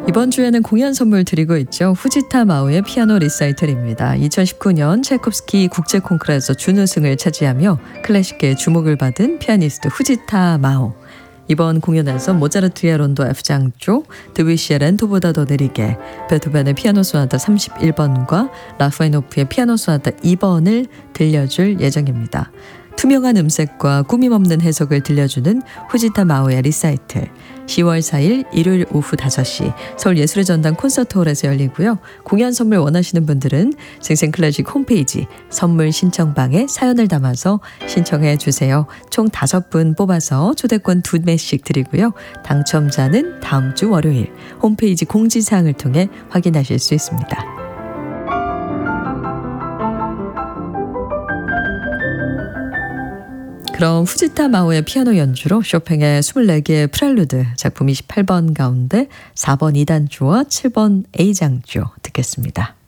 이번 주에는 공연 선물 드리고 있죠. 후지타 마오의 피아노 리사이틀입니다. 2019년 차이콥스키 국제 콩쿠르에서 준우승을 차지하며 클래식계의 주목을 받은 피아니스트 후지타 마오. 이번 공연에서 모차르트의 론도 F장조, 드뷔시의 렌토보다 더 느리게, 베토벤의 피아노 소나타 31번과 라파이노프의 피아노 소나타 2번을 들려줄 예정입니다. 투명한 음색과 꾸밈없는 해석을 들려주는 후지타 마오의 리사이틀. 10월 4일 일요일 오후 5시 서울예술의 전당 콘서트홀에서 열리고요. 공연 선물 원하시는 분들은 생생클래식 홈페이지 선물 신청방에 사연을 담아서 신청해 주세요. 총 5분 뽑아서 초대권 2매씩 드리고요. 당첨자는 다음 주 월요일 홈페이지 공지사항을 통해 확인하실 수 있습니다. 그럼 후지타 마오의 피아노 연주로 쇼팽의 24개의 프렐루드 작품 28번 가운데 4번 2단조와 7번 A장조 듣겠습니다.